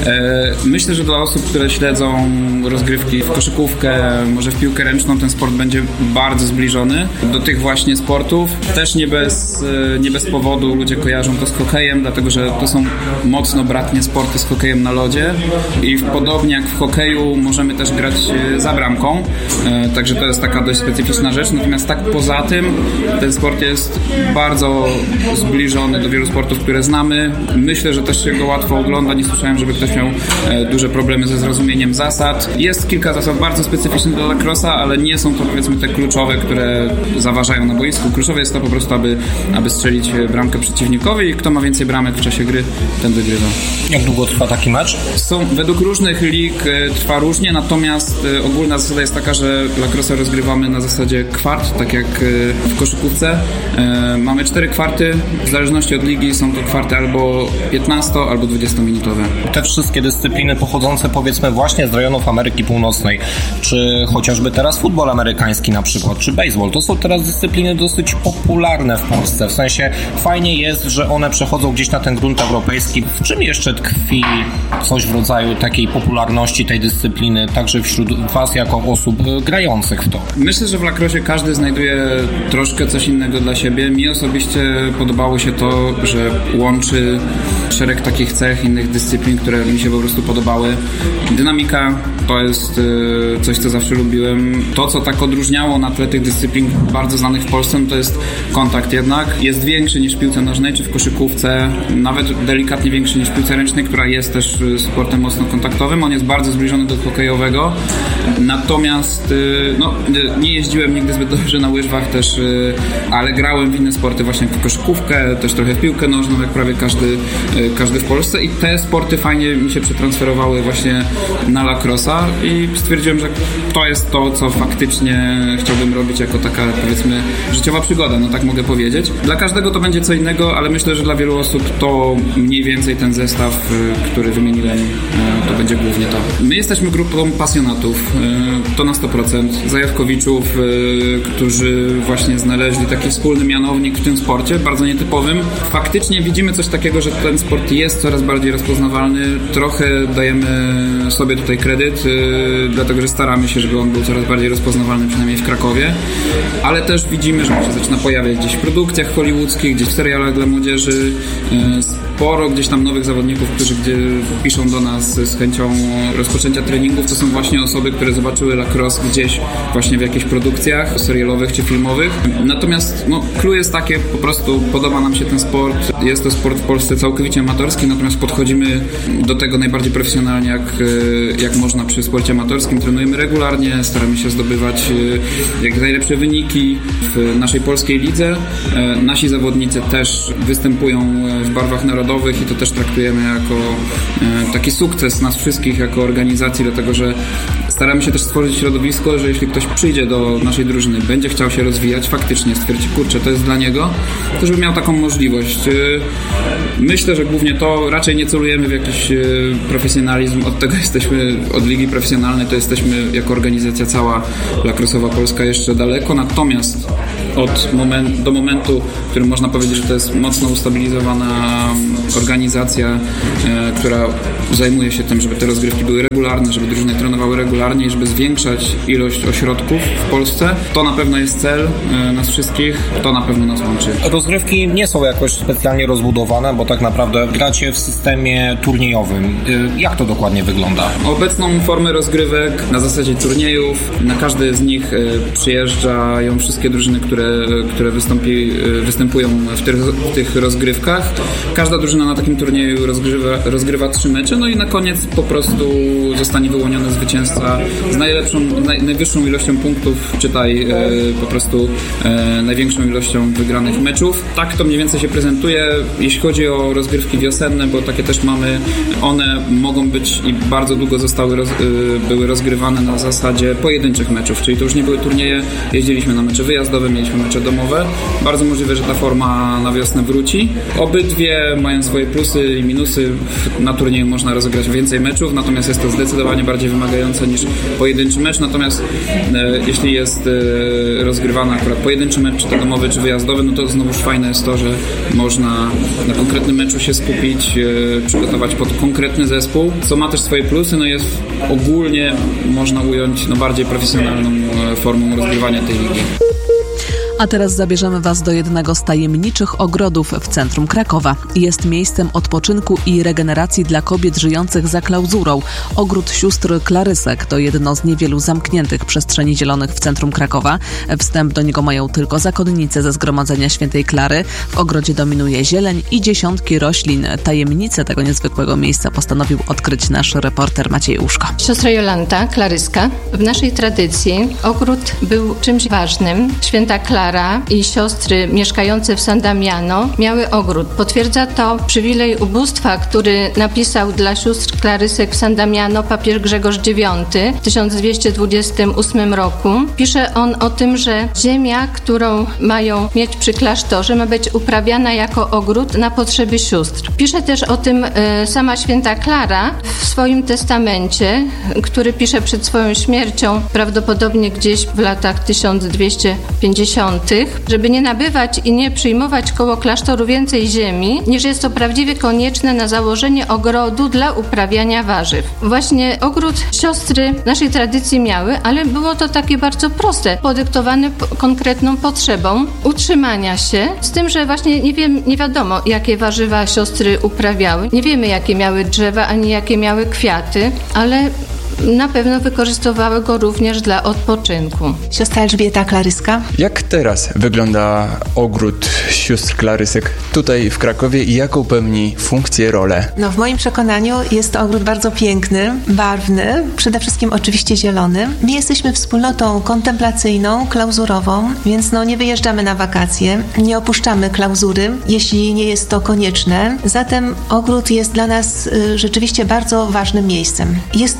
Myślę, że dla osób, które śledzą rozgrywki w koszykówkę, może w piłkę ręczną, ten sport będzie bardzo zbliżony do tych właśnie sportów. Też nie bez, nie bez powodu ludzie kojarzą to z hokejem, dlatego że to są mocno bratnie sporty z hokejem na lodzie i podobnie jak w hokeju możemy też grać za bramką, także to jest taka dość specyficzna rzecz. Natomiast tak poza tym ten sport jest bardzo zbliżony do wielu sportów, które znamy. Myślę, że też się go łatwo ogląda. Nie słyszałem, żeby ktoś miał duże problemy ze zrozumieniem zasad. Jest kilka zasad bardzo specyficznych dla lacrossa, ale nie są to, powiedzmy, te kluczowe, które zaważają na boisku. Kluczowe jest to po prostu, aby, aby strzelić bramkę przeciwnikowi i kto ma więcej bramek w czasie gry, ten wygrywa. Jak długo trwa taki mecz? Są, według różnych lig trwa różnie, natomiast ogólna zasada jest taka, że lacrosse rozgrywamy na zasadzie kwart, tak jak w koszykówce. Mamy cztery kwarty, w zależności od ligi są to kwarty albo piętnasto, albo dwudziestominutowe. Te wszystkie dyscypliny pochodzące, powiedzmy, właśnie z rejonów Ameryki Północnej, czy chociażby teraz futbol amerykański na przykład, czy baseball, to są teraz dyscypliny dosyć popularne w Polsce. W sensie fajnie jest, że one przechodzą gdzieś na ten grunt europejski. W czym jeszcze tkwi coś w rodzaju takiej popularności tej dyscypliny, także wśród was jako osób grających w to? Myślę, że w lacrossie każdy znajduje troszkę coś innego dla siebie. Mi osobiście podobało się to, że łączy szereg takich cech innych dyscyplin, które mi się po prostu podobały. Dynamika to jest coś, co zawsze lubiłem. To, co tak odróżniało na tle tych dyscyplin bardzo znanych w Polsce, no to jest kontakt jednak. Jest większy niż w piłce nożnej czy w koszykówce, nawet delikatnie większy niż w piłce ręcznej, która jest też sportem mocno kontaktowym. On jest bardzo zbliżony do hokejowego. Natomiast no, nie jeździłem nigdy zbyt dobrze na łyżwach też, ale grałem w inne sporty, właśnie w koszykówkę, też trochę w piłkę nożną, jak prawie każdy, każdy w Polsce i te sporty fajnie mi się przetransferowały właśnie na lacrossa i stwierdziłem, że to jest to, co faktycznie chciałbym robić jako taka, powiedzmy, życiowa przygoda, no tak mogę powiedzieć. Dla każdego to będzie co innego, ale myślę, że dla wielu osób to mniej więcej ten zestaw, który wymieniłem, to będzie głównie to. My jesteśmy grupą pasjonatów to na sto procent. Zajawkowiczów, którzy właśnie znaleźli taki wspólny mianownik w tym sporcie, bardzo nietypowym. Faktycznie widzimy coś takiego, że ten sport jest coraz bardziej rozpoznawalny. Trochę dajemy sobie tutaj kredyt, dlatego że staramy się, żeby on był coraz bardziej rozpoznawalny, przynajmniej w Krakowie. Ale też widzimy, że on się zaczyna pojawiać gdzieś w produkcjach hollywoodzkich, gdzieś w serialach dla młodzieży. Sporo gdzieś tam nowych zawodników, którzy gdzie piszą do nas z chęcią rozpoczęcia treningów, to są właśnie osoby, które zobaczyły lacrosse gdzieś właśnie w jakichś produkcjach serialowych czy filmowych. Natomiast no, clue jest takie, po prostu podoba nam się ten sport. Jest to sport w Polsce całkowicie amatorski, natomiast podchodzimy do tego najbardziej profesjonalnie, jak, jak można przy sporcie amatorskim. Trenujemy regularnie, staramy się zdobywać jak najlepsze wyniki w naszej polskiej lidze. Nasi zawodnicy też występują w barwach narodowych i to też traktujemy jako taki sukces nas wszystkich jako organizacji, dlatego że staramy się też stworzyć środowisko, że jeśli ktoś przyjdzie do naszej drużyny, będzie chciał się rozwijać, faktycznie stwierdzi, kurczę, to jest dla niego, to żeby miał taką możliwość. Myślę, że głównie to, raczej nie celujemy w jakiś profesjonalizm, od tego jesteśmy, od ligi profesjonalnej to jesteśmy jako organizacja cała lacrossowa Polska jeszcze daleko, natomiast od moment, do momentu, w którym można powiedzieć, że to jest mocno ustabilizowana organizacja, e, która zajmuje się tym, żeby te rozgrywki były regularne, żeby drużyny trenowały regularnie i żeby zwiększać ilość ośrodków w Polsce. To na pewno jest cel e, nas wszystkich, to na pewno nas łączy. Rozgrywki nie są jakoś specjalnie rozbudowane, bo tak naprawdę gracie w systemie turniejowym. E, jak to dokładnie wygląda? Obecną formę rozgrywek na zasadzie turniejów, na każdy z nich e, przyjeżdżają wszystkie drużyny, które, które wystąpi, e, występują w tych, w tych rozgrywkach. Każda drużyna na takim turnieju rozgrywa, rozgrywa trzy mecze, no i na koniec po prostu zostanie wyłoniony zwycięzca z najlepszą, naj, najwyższą ilością punktów, czytaj e, po prostu e, największą ilością wygranych meczów. Tak to mniej więcej się prezentuje. Jeśli chodzi o rozgrywki wiosenne, bo takie też mamy, one mogą być i bardzo długo zostały roz, e, były rozgrywane na zasadzie pojedynczych meczów, czyli to już nie były turnieje, jeździliśmy na mecze wyjazdowe, mieliśmy mecze domowe. Bardzo możliwe, że ta forma na wiosnę wróci. Obydwie mają swoje plusy i minusy. Na turnieju można rozegrać więcej meczów, natomiast jest to zdecydowanie bardziej wymagające niż pojedynczy mecz. Natomiast e, jeśli jest e, rozgrywany akurat pojedynczy mecz, czy to domowy, czy wyjazdowy, no to znowuż fajne jest to, że można na konkretnym meczu się skupić, e, przygotować pod konkretny zespół, co ma też swoje plusy, no jest ogólnie można ująć no, bardziej profesjonalną e, formą rozgrywania tej ligi. A teraz zabierzemy Was do jednego z tajemniczych ogrodów w centrum Krakowa. Jest miejscem odpoczynku i regeneracji dla kobiet żyjących za klauzurą. Ogród sióstr Klarysek to jedno z niewielu zamkniętych przestrzeni zielonych w centrum Krakowa. Wstęp do niego mają tylko zakonnice ze Zgromadzenia Świętej Klary. W ogrodzie dominuje zieleń i dziesiątki roślin. Tajemnicę tego niezwykłego miejsca postanowił odkryć nasz reporter Maciej Uszko. Siostra Jolanta Klaryska. W naszej tradycji ogród był czymś ważnym. Święta Klara i siostry mieszkające w San Damiano miały ogród. Potwierdza to przywilej ubóstwa, który napisał dla sióstr Klarysek w San Damiano papież Grzegorz dziewiąty w tysiąc dwieście dwudziestym ósmym roku. Pisze on o tym, że ziemia, którą mają mieć przy klasztorze, ma być uprawiana jako ogród na potrzeby sióstr. Pisze też o tym e, sama święta Klara w swoim testamencie, który pisze przed swoją śmiercią, prawdopodobnie gdzieś w latach tysiąc dwieście pięćdziesiątych, żeby nie nabywać i nie przyjmować koło klasztoru więcej ziemi, niż jest to prawdziwie konieczne na założenie ogrodu dla uprawiania warzyw. Właśnie ogród siostry naszej tradycji miały, ale było to takie bardzo proste, podyktowane p- konkretną potrzebą utrzymania się, z tym, że właśnie nie, wiem, nie wiadomo, jakie warzywa siostry uprawiały. Nie wiemy, jakie miały drzewa, ani jakie miały kwiaty, ale na pewno wykorzystywały go również dla odpoczynku. Siostra Elżbieta Klaryska. Jak teraz wygląda ogród sióstr Klarysek tutaj w Krakowie i jaką pełni funkcję, rolę? No w moim przekonaniu jest to ogród bardzo piękny, barwny, przede wszystkim oczywiście zielony. My jesteśmy wspólnotą kontemplacyjną, klauzurową, więc no nie wyjeżdżamy na wakacje, nie opuszczamy klauzury, jeśli nie jest to konieczne. Zatem ogród jest dla nas y, rzeczywiście bardzo ważnym miejscem. Jest to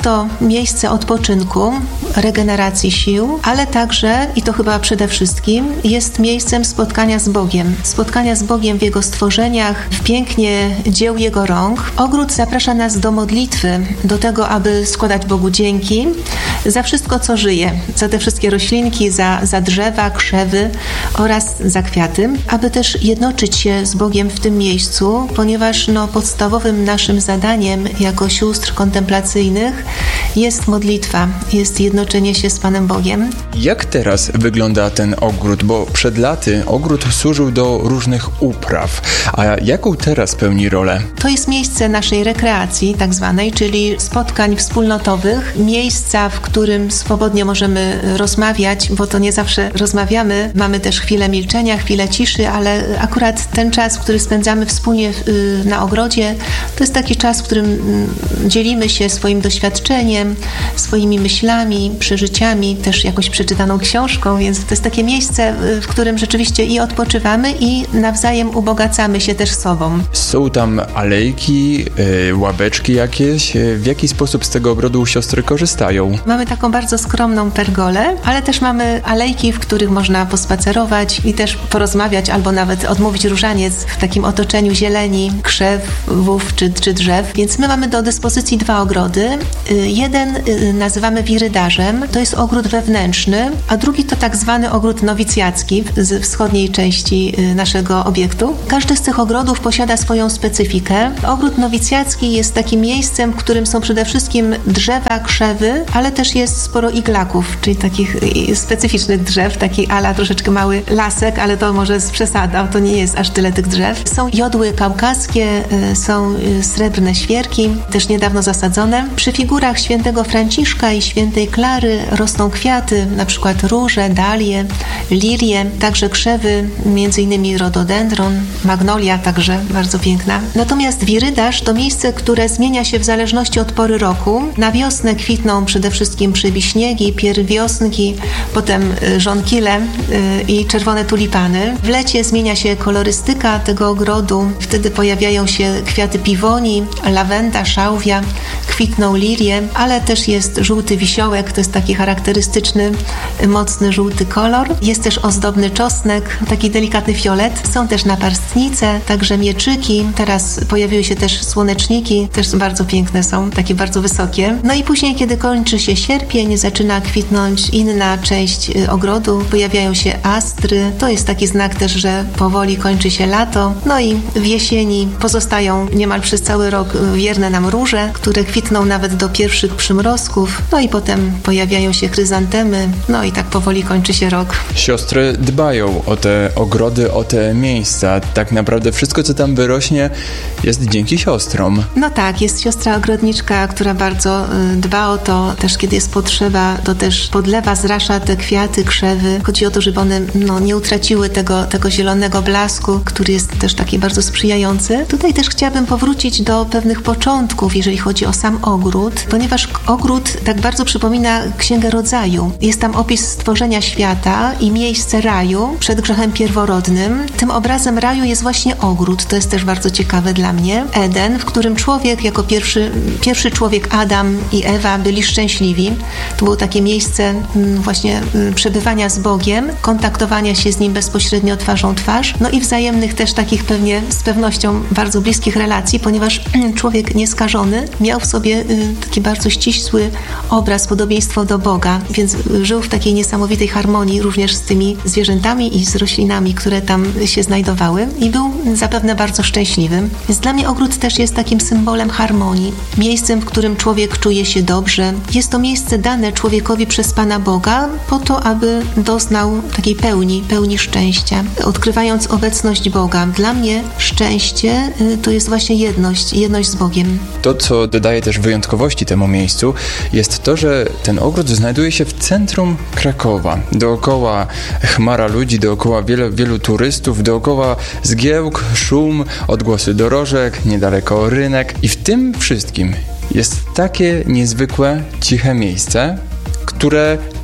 miejsce odpoczynku, regeneracji sił, ale także, i to chyba przede wszystkim, jest miejscem spotkania z Bogiem. Spotkania z Bogiem w Jego stworzeniach, w pięknie dzieł Jego rąk. Ogród zaprasza nas do modlitwy, do tego, aby składać Bogu dzięki za wszystko, co żyje, za te wszystkie roślinki, za, za drzewa, krzewy oraz za kwiaty, aby też jednoczyć się z Bogiem w tym miejscu, ponieważ no, podstawowym naszym zadaniem jako sióstr kontemplacyjnych jest modlitwa, jest jednoczenie się z Panem Bogiem. Jak teraz wygląda ten ogród? Bo przed laty ogród służył do różnych upraw, a jaką teraz pełni rolę? To jest miejsce naszej rekreacji, tak zwanej, czyli spotkań wspólnotowych, miejsca, w którym swobodnie możemy rozmawiać, bo to nie zawsze rozmawiamy, mamy też chwilę milczenia, chwilę ciszy, ale akurat ten czas, który spędzamy wspólnie na ogrodzie, to jest taki czas, w którym dzielimy się swoim doświadczeniem, swoimi myślami, przeżyciami, też jakąś przeczytaną książką, więc to jest takie miejsce, w którym rzeczywiście i odpoczywamy, i nawzajem ubogacamy się też sobą. Są tam alejki, yy, ławeczki jakieś. W jaki sposób z tego ogrodu siostry korzystają? Mamy taką bardzo skromną pergolę, ale też mamy alejki, w których można pospacerować i też porozmawiać, albo nawet odmówić różaniec w takim otoczeniu zieleni, krzewów czy, czy drzew. Więc my mamy do dyspozycji dwa ogrody. Jeden nazywamy wirydarzem, to jest ogród wewnętrzny, a drugi to tak zwany ogród nowicjacki z wschodniej części naszego obiektu. Każdy z tych ogrodów posiada swoją specyfikę. Ogród nowicjacki jest takim miejscem, w którym są przede wszystkim drzewa, krzewy, ale też jest sporo iglaków, czyli takich specyficznych drzew, taki ala troszeczkę mały lasek, ale to może z przesadą, to nie jest aż tyle tych drzew. Są jodły kaukaskie, są srebrne świerki, też niedawno zasadzone. Przy figurach świętego Franciszka i świętej Klary rosną kwiaty, na przykład róże, dalie, lilie, także krzewy, między innymi rododendron, magnolia także bardzo piękna. Natomiast wirydarz to miejsce, które zmienia się w zależności od pory roku. Na wiosnę kwitną przede wszystkim przybiśniegi, pierwiosnki, potem żonkile i czerwone tulipany. W lecie zmienia się kolorystyka tego ogrodu, wtedy pojawiają się kwiaty piwoni, lawenda, szałwia, kwitną lilie, ale też jest żółty wisiołek, to jest taki charakterystyczny, mocny żółty kolor. Jest też ozdobny czosnek, taki delikatny fiolet. Są też naparstnice, także mieczyki. Teraz pojawiły się też słoneczniki, też bardzo piękne są, takie bardzo wysokie. No i później, kiedy kończy się sierpień, zaczyna kwitnąć inna część ogrodu, pojawiają się astry. To jest taki znak też, że powoli kończy się lato. No i w jesieni pozostają niemal przez cały rok wierne nam róże, które kwitną nawet do pierwszych przymrozków. No i potem pojawiają się chryzantemy. No i tak powoli kończy się rok. Siostry dbają o te ogrody, o te miejsca. Tak naprawdę wszystko, co tam wyrośnie, jest dzięki siostrom. No tak, jest siostra ogrodniczka, która bardzo dba o to. Też kiedy jest potrzeba, to też podlewa, zrasza te kwiaty, krzewy. Chodzi o to, żeby one no, nie utraciły tego, tego zielonego blasku, który jest też taki bardzo sprzyjający. Tutaj też chciałabym powrócić do pewnych początków, jeżeli chodzi o sam ogród, ponieważ ogród tak bardzo przypomina Księgę Rodzaju. Jest tam opis stworzenia świata i miejsce raju przed grzechem pierworodnym. Tym obrazem raju jest właśnie ogród. To jest też bardzo ciekawe dla mnie. Eden, w którym człowiek jako pierwszy, pierwszy człowiek Adam i Ewa byli szczęśliwi. To było takie miejsce właśnie przebywania z Bogiem, kontaktowania się z Nim bezpośrednio twarzą twarz, no i wzajemnych też takich pewnie z pewnością bardzo bliskich relacji, ponieważ człowiek nieskażony miał w sobie taki bardzo ścisły obraz, podobieństwo do Boga, więc żył w takiej niesamowitej harmonii również z tymi zwierzętami i z roślinami, które tam się znajdowały i był zapewne bardzo szczęśliwym. Więc dla mnie ogród też jest takim symbolem harmonii, miejscem, w którym człowiek czuje się dobrze. Jest to miejsce dane człowiekowi przez Pana Boga po to, aby doznał takiej pełni, pełni szczęścia, odkrywając obecność Boga. Dla mnie szczęście to jest właśnie jedność, jedność z Bogiem. To, co dodaje też wyjątkowości temu miejscu, jest to, że ten ogród znajduje się w centrum Krakowa. Dookoła chmara ludzi, dookoła wielu, wielu turystów, dookoła zgiełk, szum, odgłosy dorożek, niedaleko rynek i w tym wszystkim jest takie niezwykłe, ciche miejsce, które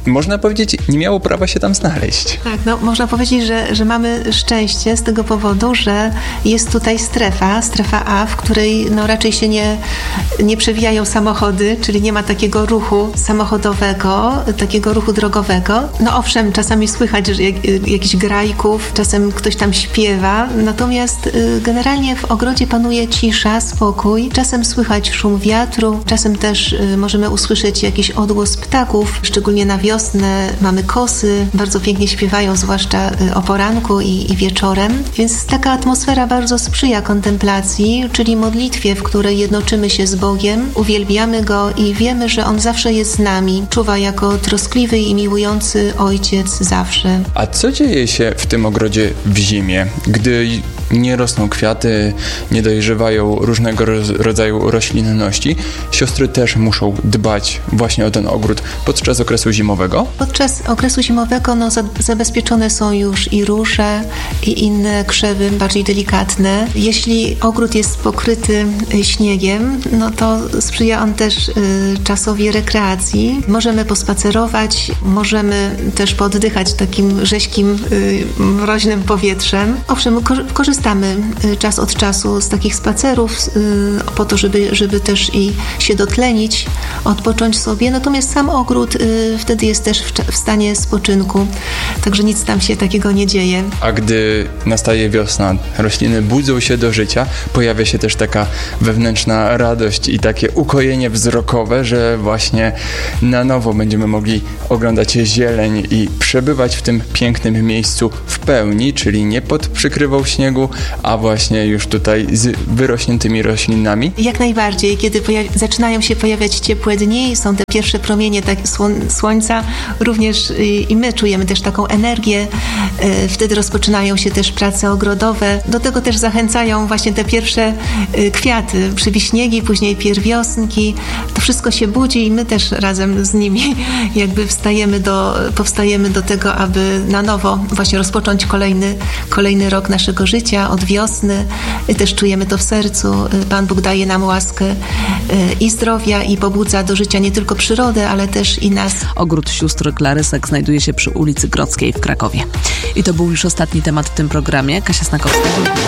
można powiedzieć, nie miało prawa się tam znaleźć. Tak, no można powiedzieć, że, że mamy szczęście z tego powodu, że jest tutaj strefa, strefa A, w której no raczej się nie, nie przewijają samochody, czyli nie ma takiego ruchu samochodowego, takiego ruchu drogowego. No owszem, czasami słychać że jak, jakichś grajków, czasem ktoś tam śpiewa, natomiast y, generalnie w ogrodzie panuje cisza, spokój. Czasem słychać szum wiatru, czasem też y, możemy usłyszeć jakiś odgłos ptaków, szczególnie na wiosnę mamy kosy, bardzo pięknie śpiewają, zwłaszcza y, o poranku i, i wieczorem, więc taka atmosfera bardzo sprzyja kontemplacji, czyli modlitwie, w której jednoczymy się z Bogiem, uwielbiamy Go i wiemy, że On zawsze jest z nami, czuwa jako troskliwy i miłujący Ojciec zawsze. A co dzieje się w tym ogrodzie w zimie, gdy nie rosną kwiaty, nie dojrzewają różnego rodzaju roślinności? Siostry też muszą dbać właśnie o ten ogród podczas okresu zimowego? Podczas okresu zimowego no, za, zabezpieczone są już i róże, i inne krzewy bardziej delikatne. Jeśli ogród jest pokryty śniegiem, no to sprzyja on też y, czasowi rekreacji. Możemy pospacerować, możemy też pooddychać takim rześkim, y, mroźnym powietrzem. Owszem, ko- korzystamy y, czas od czasu z takich spacerów y, po to, żeby, żeby też i się dotlenić, odpocząć sobie. Natomiast sam ogród y, wtedy jest też w, w stanie spoczynku, także nic tam się takiego nie dzieje. A gdy nastaje wiosna, rośliny budzą się do życia, pojawia się też taka wewnętrzna radość i takie ukojenie wzrokowe, że właśnie na nowo będziemy mogli oglądać zieleń i przebywać w tym pięknym miejscu w pełni, czyli nie pod przykrywą śniegu, a właśnie już tutaj z wyrośniętymi roślinami. Jak najbardziej, kiedy pojawi- zaczynają się pojawiać ciepłe dni, są te pierwsze promienie tak, słon- słońca, również y, i my czujemy też taką energię, y, wtedy rozpoczynają się też prace ogrodowe. Do tego też zachęcają właśnie te pierwsze y, kwiaty, przywiśniegi, później pierwiosnki. To wszystko się budzi i my też razem z nimi jakby wstajemy do, powstajemy do tego, aby na nowo właśnie rozpocząć kolejny, kolejny rok naszego życia od wiosny. Y, też czujemy to w sercu. Y, Pan Bóg daje nam łaskę y, i zdrowia i pobudza do życia nie tylko przyrodę, ale też i nas. Ogród sióstr Klarysek znajduje się przy ulicy Grodzkiej w Krakowie. I to był już ostatni temat w tym programie. Kasia Snakowska.